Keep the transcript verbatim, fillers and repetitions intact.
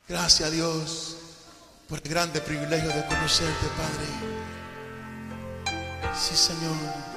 Gracias a Dios por el grande privilegio de conocerte, Padre. Sí, Señor.